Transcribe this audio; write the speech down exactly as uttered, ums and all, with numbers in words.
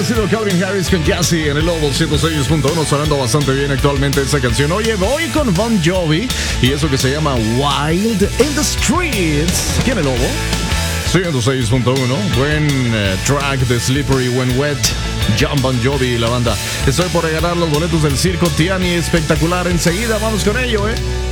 ha sido Calvin Harris con Jassy en el Lobo ciento seis punto uno, sonando bastante bien actualmente esta canción. Oye, voy con Bon Jovi y eso que se llama Wild in the Streets. ¿Quién es el Lobo? ciento seis punto uno, buen uh, track de Slippery When Wet, John Bon Jovi y la banda. Estoy por regalar los boletos del Circo Tiani, espectacular. Enseguida vamos con ello, ¿eh?